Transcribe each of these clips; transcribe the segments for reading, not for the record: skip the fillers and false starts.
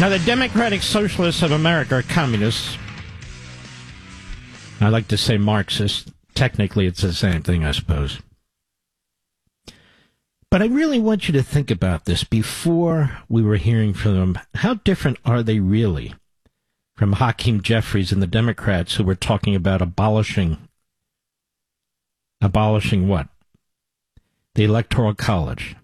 Now, the Democratic Socialists of America are communists. I like to say Marxist. Technically, it's the same thing, I suppose. But I really want you to think about this before we were hearing from them. How different are they really from Hakeem Jeffries and the Democrats who were talking about abolishing what? The Electoral College.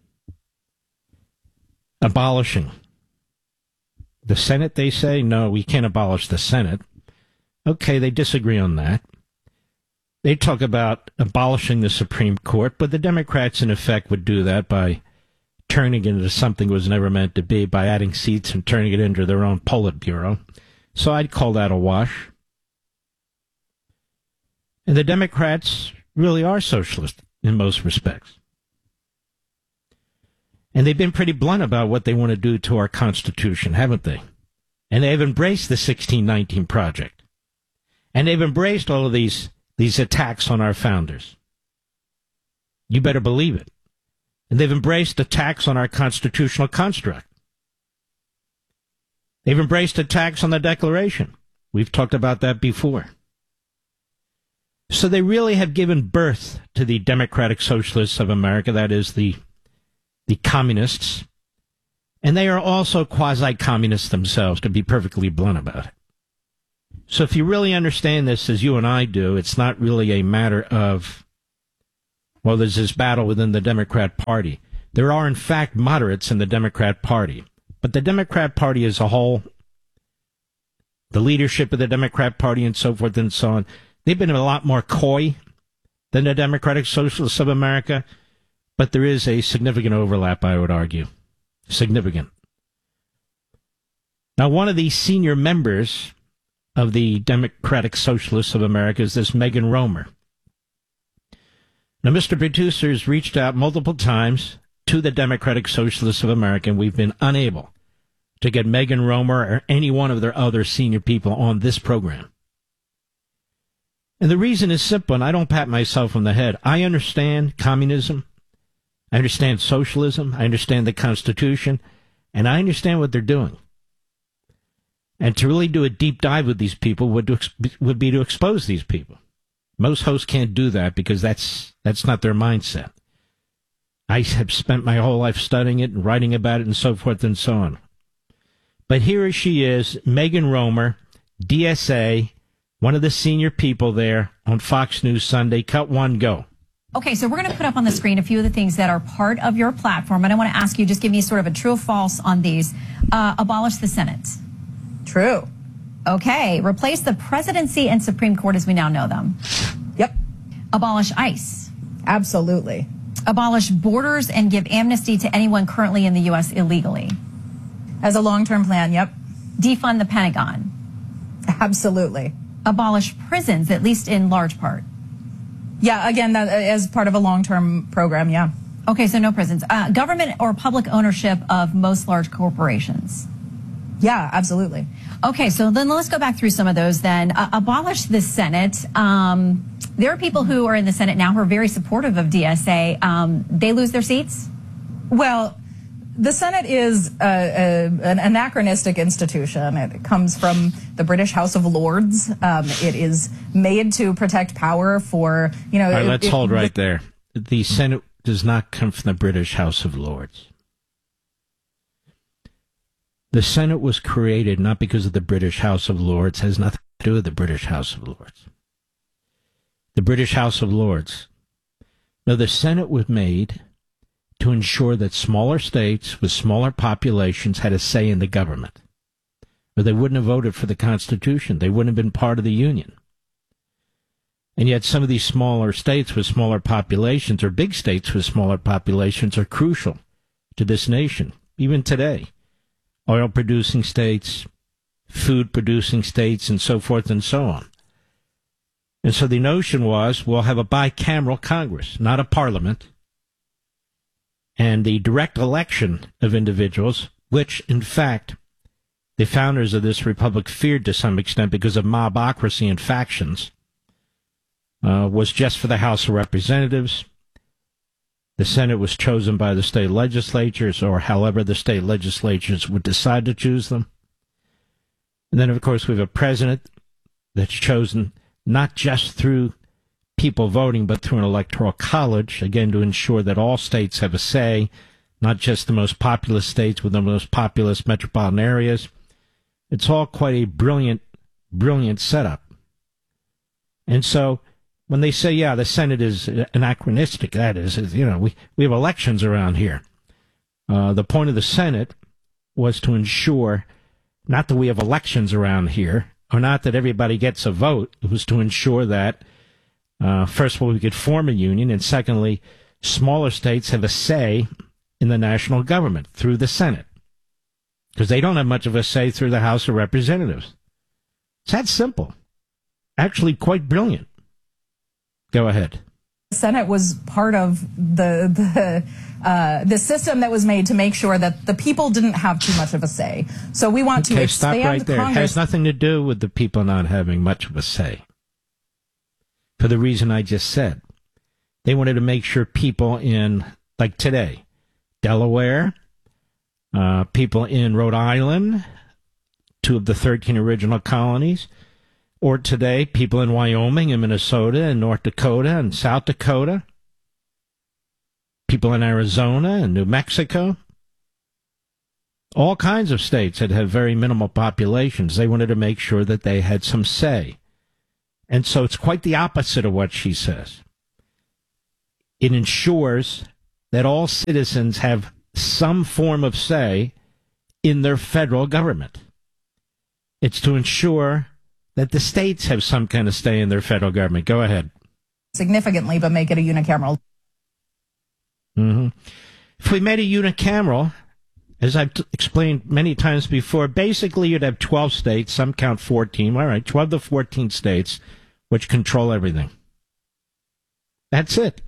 Abolishing. The Senate, they say? No, we can't abolish the Senate. Okay, they disagree on that. They talk about abolishing the Supreme Court, but the Democrats, in effect, would do that by turning it into something it was never meant to be, by adding seats and turning it into their own Politburo. So I'd call that a wash. And the Democrats really are socialist in most respects. And they've been pretty blunt about what they want to do to our Constitution, haven't they? And they've embraced the 1619 Project. And they've embraced all of these attacks on our founders. You better believe it. And they've embraced attacks on our constitutional construct. They've embraced attacks on the Declaration. We've talked about that before. So they really have given birth to the Democratic Socialists of America, that is, the communists. And they are also quasi-communists themselves, to be perfectly blunt about it. So if you really understand this as you and I do, it's not really a matter of, well, there's this battle within the Democrat Party. There are, in fact, moderates in the Democrat Party. But the Democrat Party as a whole, the leadership of the Democrat Party and so forth and so on, they've been a lot more coy than the Democratic Socialists of America. But there is a significant overlap, I would argue. Significant. Now, one of the senior members of the Democratic Socialists of America is this Megan Romer. Now, Mr. Producer has reached out multiple times to the Democratic Socialists of America, and we've been unable to get Megan Romer or any one of their other senior people on this program. And the reason is simple, and I don't pat myself on the head. I understand communism. I understand socialism. I understand the Constitution. And I understand what they're doing. And to really do a deep dive with these people would be to expose these people. Most hosts can't do that because that's not their mindset. I have spent my whole life studying it and writing about it and so forth and so on. But here she is, Megan Romer, DSA, one of the senior people there on Fox News Sunday. Cut one, go. Okay, so we're going to put up on the screen a few of the things that are part of your platform. And I want to ask you, just give me sort of a true or false on these. Abolish the Senate. True. Okay, replace the presidency and Supreme Court as we now know them. Yep. Abolish ICE. Absolutely. Abolish borders and give amnesty to anyone currently in the U.S. illegally. As a long-term plan, yep. Defund the Pentagon. Absolutely. Abolish prisons, at least in large part. Yeah, again, that as part of a long-term program, yeah. Okay, so no prisons. Government or public ownership of most large corporations. Yeah, absolutely. Okay, so then let's go back through some of those then. Abolish the Senate. There are people who are in the Senate now who are very supportive of DSA. They lose their seats? Well, the Senate is an anachronistic institution. It comes from the British House of Lords. It is made to protect power for, you know... All right, let's hold right there. The Senate does not come from the British House of Lords. The Senate was created not because of the British House of Lords. It has nothing to do with the British House of Lords. The British House of Lords. No, the Senate was made to ensure that smaller states with smaller populations had a say in the government. Or they wouldn't have voted for the Constitution. They wouldn't have been part of the Union. And yet some of these smaller states with smaller populations, or big states with smaller populations, are crucial to this nation, even today. Oil-producing states, food-producing states, and so forth and so on. And so the notion was, we'll have a bicameral Congress, not a parliament, and the direct election of individuals, which, in fact, the founders of this republic feared to some extent because of mobocracy and factions, was just for the House of Representatives. The Senate was chosen by the state legislatures, or however the state legislatures would decide to choose them. And then, of course, we have a president that's chosen not just through people voting, but through an electoral college, again, to ensure that all states have a say, not just the most populous states with the most populous metropolitan areas. It's all quite a brilliant, brilliant setup. And so when they say, yeah, the Senate is anachronistic, that is, we have elections around here. The point of the Senate was to ensure not that we have elections around here, or not that everybody gets a vote. It was to ensure that, first of all, we could form a union, and secondly, smaller states have a say in the national government through the Senate, because they don't have much of a say through the House of Representatives. It's that simple. Actually, quite brilliant. Go ahead. The Senate was part of the system that was made to make sure that the people didn't have too much of a say. So we want to expand stop right there. Congress. It has nothing to do with the people not having much of a say. For the reason I just said. They wanted to make sure people in, like today, Delaware, people in Rhode Island, 2 of the 13 original colonies, or today, people in Wyoming and Minnesota and North Dakota and South Dakota, people in Arizona and New Mexico, all kinds of states that have very minimal populations. They wanted to make sure that they had some say. And so it's quite the opposite of what she says. It ensures that all citizens have some form of say in their federal government. It's to ensure that the states have some kind of say in their federal government. Go ahead. Significantly, but make it a unicameral. Mm-hmm. If we made a unicameral, as I've explained many times before, basically you'd have 12 states, some count 14, all right, 12 to 14 states, which control everything. That's it.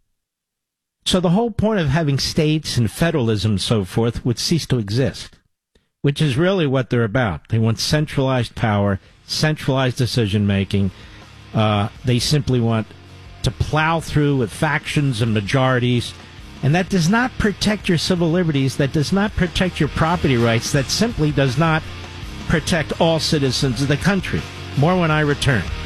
So the whole point of having states and federalism and so forth would cease to exist, which is really what they're about. They want centralized power, centralized decision-making. They simply want to plow through with factions and majorities, and that does not protect your civil liberties, that does not protect your property rights, that simply does not protect all citizens of the country. More when I return.